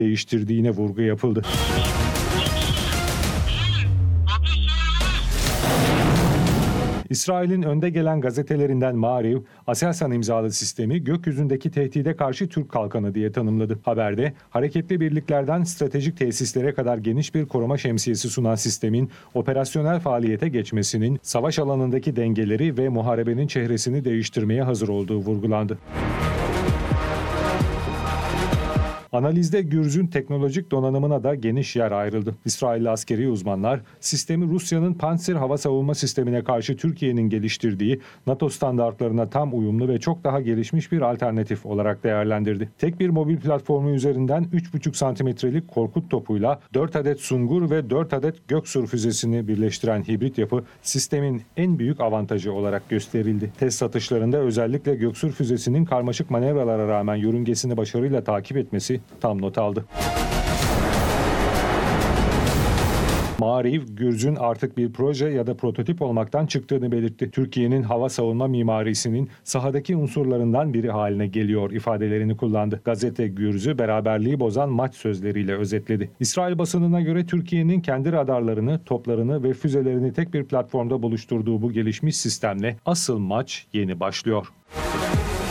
değiştirdiğine vurgu yapıldı. İsrail'in önde gelen gazetelerinden Maariv, Aselsan imzalı sistemi gökyüzündeki tehdide karşı Türk kalkanı diye tanımladı. Haberde, hareketli birliklerden stratejik tesislere kadar geniş bir koruma şemsiyesi sunan sistemin operasyonel faaliyete geçmesinin savaş alanındaki dengeleri ve muharebenin çehresini değiştirmeye hazır olduğu vurgulandı. Analizde Gürz'ün teknolojik donanımına da geniş yer ayrıldı. İsrailli askeri uzmanlar, sistemi Rusya'nın Pantsir hava savunma sistemine karşı Türkiye'nin geliştirdiği NATO standartlarına tam uyumlu ve çok daha gelişmiş bir alternatif olarak değerlendirdi. Tek bir mobil platformu üzerinden 3,5 santimetrelik Korkut topuyla 4 adet Sungur ve 4 adet Göksur füzesini birleştiren hibrit yapı sistemin en büyük avantajı olarak gösterildi. Test atışlarında özellikle Göksur füzesinin karmaşık manevralara rağmen yörüngesini başarıyla takip etmesi tam not aldı. Maariv, Gürz'ün artık bir proje ya da prototip olmaktan çıktığını belirtti. Türkiye'nin hava savunma mimarisinin sahadaki unsurlarından biri haline geliyor ifadelerini kullandı. Gazete Gürz'ü beraberliği bozan maç sözleriyle özetledi. İsrail basınına göre Türkiye'nin kendi radarlarını, toplarını ve füzelerini tek bir platformda buluşturduğu bu gelişmiş sistemle asıl maç yeni başlıyor.